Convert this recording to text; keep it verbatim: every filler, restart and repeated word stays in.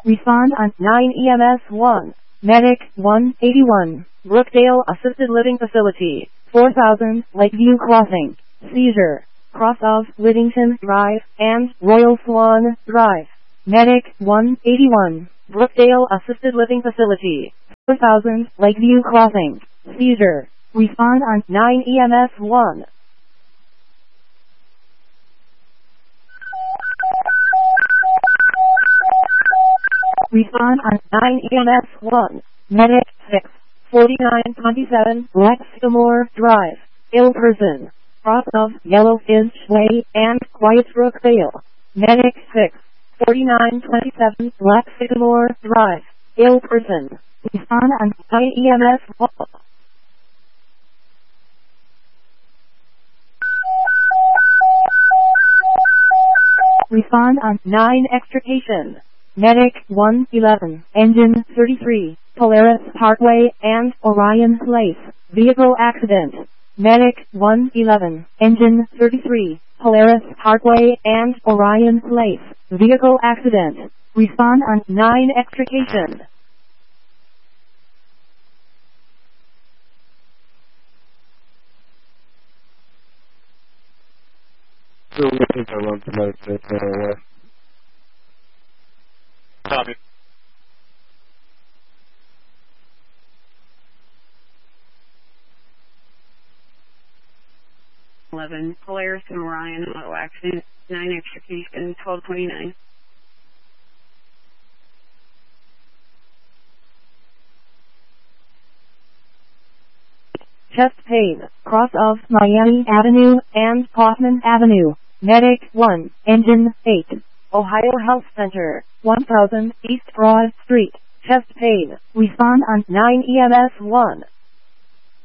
Respond on nine E M S one. Medic one eighty-one. Brookdale Assisted Living Facility. four thousand Lakeview Crossing. Seizure. Cross of Whittington Drive and Royal Swan Drive. Medic one eighty-one. Brookdale Assisted Living Facility. four thousand Lakeview Crossing. Seizure. Respond on nine E M S one. Respond on nine E M S one. Medic six forty-nine twenty-seven Black Sycamore Drive. Ill person. Cross of Yellowfinch Way and Quiet Brook Vale. Medic six forty-nine twenty-seven Black Sycamore Drive. Ill person. Respond on nine E M S one. Respond on nine Extrication. Medic one eleven, Engine thirty-three, Polaris Parkway and Orion Place, Vehicle Accident. Medic one eleven, Engine thirty-three, Polaris Parkway and Orion Place, Vehicle Accident. Respond on nine Extrication. Still looking for one tonight, that's not away. Copy. eleven, Polaris and Orion auto accident, nine Extrication, twelve twenty-nine. Chest pain, cross of Miami Avenue and Kaufman Avenue. Medic one, Engine eight, Ohio Health Center, one thousand East Broad Street. Chest pain. Respond on nine E M S one.